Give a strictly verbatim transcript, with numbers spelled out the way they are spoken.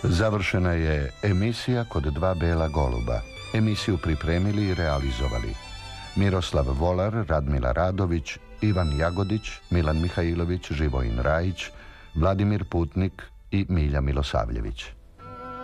Završena je emisija Kod dva bela goluba. Emisiju pripremili i realizovali Miroslav Volar, Radmila Radović, Ivan Jagodić, Milan Mihajlović, Živojin Rajić, Vladimir Putnik i Milja Milosavljević.